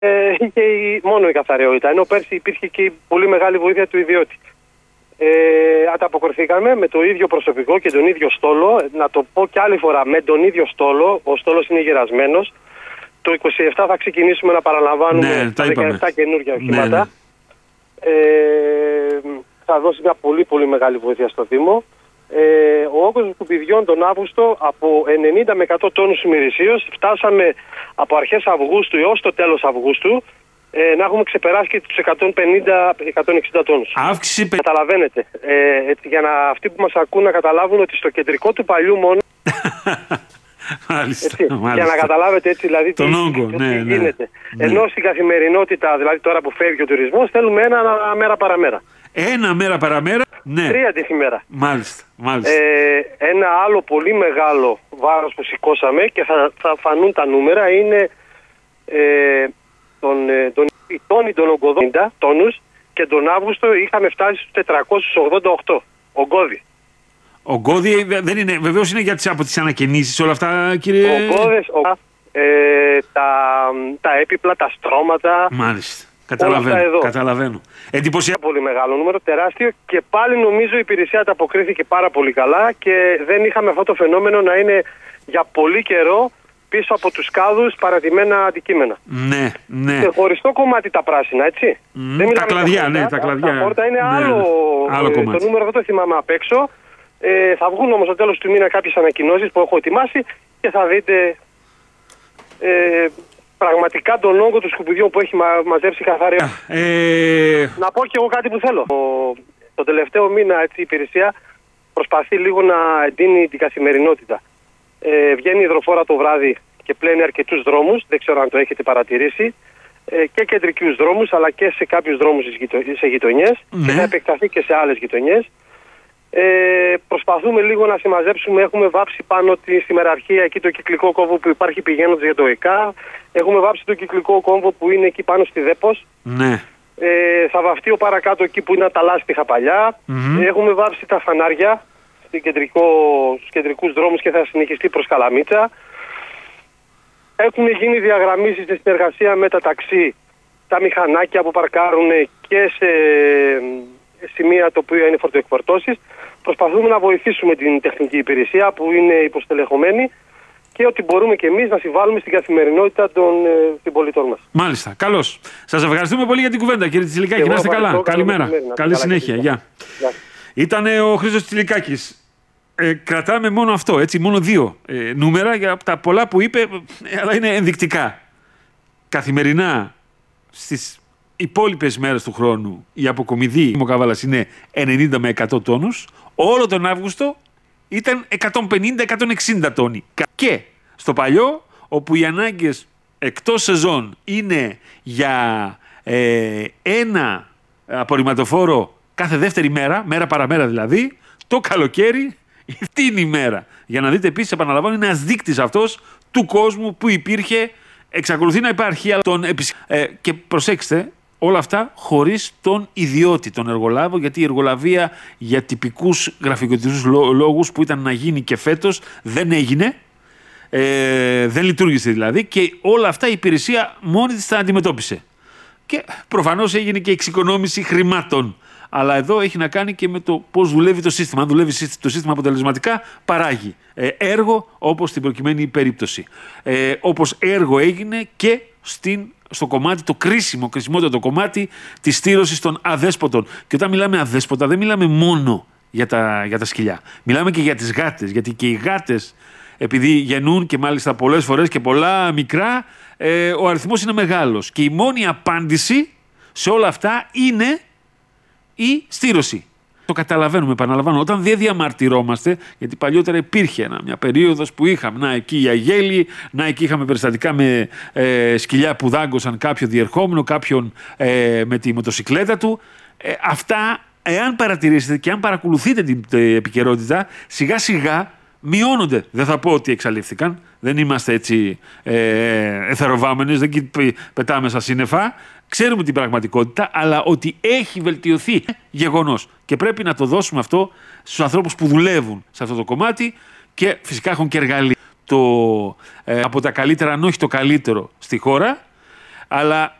είχε μόνο η καθαριότητα. Ενώ πέρσι υπήρχε και η πολύ μεγάλη βοήθεια του ιδιώτη. Ανταποκριθήκαμε με το ίδιο προσωπικό και τον ίδιο στόλο. Να το πω και άλλη φορά, με τον ίδιο στόλο. Ο στόλος είναι γερασμένος. Το 27 θα ξεκινήσουμε να παραλαμβάνουμε τα 17 καινούργια οχήματα. Ναι. Θα δώσει μια πολύ πολύ μεγάλη βοήθεια στο Δήμο. Ο όγκος των σκουπιδιών τον Αύγουστο από 90 με 100 τόνους ημερησίως φτάσαμε από αρχές Αυγούστου έως το τέλος Αυγούστου να έχουμε ξεπεράσει και τους 150-160 τόνους. Αύξηση. Καταλαβαίνετε. Για να αυτοί που μας ακούν να καταλάβουν ότι στο κεντρικό του παλιού μόνο. Μάλιστα, έτσι, για να καταλάβετε έτσι δηλαδή τον όγκο, τι γίνεται. Ναι. Ενώ στην καθημερινότητα, δηλαδή τώρα που φεύγει ο τουρισμός, θέλουμε ένα μέρα παραμέρα. Ένα μέρα παραμέρα, ναι. 3 τη ημέρα. Μάλιστα. Ένα άλλο πολύ μεγάλο βάρος που σηκώσαμε και θα φανούν τα νούμερα είναι οι τόνοι των ογκωδών τόνους και τον Αύγουστο είχαμε φτάσει στους 488 ογκώδη. Ογκώδη δεν είναι, βεβαίως είναι από τις ανακαινήσεις όλα αυτά, κύριε. Ογκώδες, τα έπιπλα, τα στρώματα. Μάλιστα. Καταλαβαίνω. Εντυπωσιακό. Πολύ μεγάλο νούμερο, τεράστιο, και πάλι νομίζω η υπηρεσία ανταποκρίθηκε πάρα πολύ καλά και δεν είχαμε αυτό το φαινόμενο να είναι για πολύ καιρό πίσω από τους κάδους παρατημένα αντικείμενα. Ναι. Σε χωριστό κομμάτι τα πράσινα, έτσι. Τα κλαδιά, ναι. Τα πόρτα είναι άλλο κομμάτι. Το νούμερο δεν το θυμάμαι απ' έξω. Θα βγουν όμως στο τέλος του μήνα κάποιες ανακοινώσεις που έχω ετοιμάσει και θα δείτε πραγματικά τον όγκο του σκουπιδιού που έχει μαζέψει καθαρή. Να πω και εγώ κάτι που θέλω. Το τελευταίο μήνα έτσι, η υπηρεσία προσπαθεί λίγο να εντείνει την καθημερινότητα. Βγαίνει η υδροφόρα το βράδυ και πλένει αρκετούς δρόμους, δεν ξέρω αν το έχετε παρατηρήσει, και κεντρικούς δρόμους αλλά και σε κάποιους δρόμους σε γειτονιές, και θα επεκταθεί και σε άλλες γειτονιές. Προσπαθούμε λίγο να συμμαζέψουμε. Έχουμε βάψει πάνω στη μεραρχία εκεί το κυκλικό κόμβο που υπάρχει πηγαίνοντας για το ΕΚΑ. Έχουμε βάψει το κυκλικό κόμβο που είναι εκεί πάνω στη Δέπος. Ναι. Θα βαφτεί ο παρακάτω εκεί που είναι τα λάστιχα παλιά. Έχουμε βάψει τα φανάρια στους κεντρικούς δρόμους και θα συνεχιστεί προς Καλαμίτσα. Έχουν γίνει διαγραμμίσεις σε συνεργασία με τα ταξί, τα μηχανάκια που παρκάρουν και σε σημεία το οποίο είναι φορτοεκφορτώσεις. Προσπαθούμε να βοηθήσουμε την τεχνική υπηρεσία που είναι υποστελεχωμένη και ότι μπορούμε και εμείς να συμβάλλουμε στην καθημερινότητα των συμπολιτών μας. Μάλιστα. Καλώς. Σας ευχαριστούμε πολύ για την κουβέντα, κύριε Τσιλικάκη. Να είστε καλά. Καλημέρα. Καλή συνέχεια. Γεια. Ήταν ο Χρήστος Τσιλικάκης. Κρατάμε μόνο αυτό, έτσι, μόνο 2 νούμερα για τα πολλά που είπε, αλλά είναι ενδεικτικά. Καθημερινά στις υπόλοιπες μέρες του χρόνου η αποκομιδή Μοκαβάλας είναι 90 με 100 τόνους. Όλο τον Αύγουστο ήταν 150-160 τόνοι. Και στο παλιό, όπου οι ανάγκες εκτός σεζόν είναι για ένα απορριμματοφόρο κάθε δεύτερη μέρα, μέρα παραμέρα δηλαδή, το καλοκαίρι αυτή είναι η μέρα. Για να δείτε επίσης, επαναλαμβάνω, είναι ένας δείκτης αυτός του κόσμου που υπήρχε, εξακολουθεί να υπάρχει, αλλά και προσέξτε, όλα αυτά χωρίς τον ιδιώτη, τον εργολάβο, γιατί η εργολαβία για τυπικούς γραφειοκρατικούς λόγους που ήταν να γίνει και φέτος δεν έγινε, δεν λειτουργήσε δηλαδή, και όλα αυτά η υπηρεσία μόνη της τα αντιμετώπισε. Και προφανώς έγινε και εξοικονόμηση χρημάτων. Αλλά εδώ έχει να κάνει και με το πώς δουλεύει το σύστημα. Αν δουλεύει το σύστημα αποτελεσματικά, παράγει έργο, όπως στην προκειμένη περίπτωση. Όπως έργο έγινε και στο κομμάτι, το κρίσιμότερο κομμάτι της στήρωσης των αδέσποτων. Και όταν μιλάμε αδέσποτα, δεν μιλάμε μόνο για τα σκυλιά. Μιλάμε και για τις γάτες. Γιατί και οι γάτες, επειδή γεννούν και μάλιστα πολλές φορές και πολλά μικρά, ο αριθμός είναι μεγάλος. Και η μόνη απάντηση σε όλα αυτά είναι η στήρωση. Το καταλαβαίνουμε, επαναλαμβάνω, όταν δεν διαμαρτυρόμαστε, γιατί παλιότερα υπήρχε μια περίοδος που είχαμε, εκεί οι αγέλοι, εκεί είχαμε περιστατικά με σκυλιά που δάγκωσαν κάποιο διερχόμενο, κάποιον με τη μοτοσικλέτα του. Αυτά, εάν παρατηρήσετε και αν παρακολουθείτε την επικαιρότητα, σιγά σιγά μειώνονται. Δεν θα πω ότι εξαλείφθηκαν, δεν είμαστε έτσι εθεροβάμενες, δεν πετάμε στα σύννεφα. Ξέρουμε την πραγματικότητα, αλλά ότι έχει βελτιωθεί γεγονός. Και πρέπει να το δώσουμε αυτό στους ανθρώπους που δουλεύουν σε αυτό το κομμάτι και φυσικά έχουν και εργαλεία από τα καλύτερα, αν όχι το καλύτερο στη χώρα. Αλλά